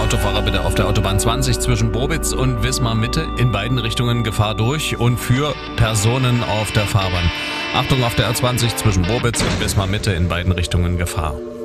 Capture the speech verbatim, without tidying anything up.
Autofahrer bitte auf der Autobahn zwanzig zwischen Bobitz und Wismar Mitte in beiden Richtungen Gefahr durch und für Personen auf der Fahrbahn. Achtung auf der A zwanzig zwischen Bobitz und Wismar Mitte in beiden Richtungen Gefahr.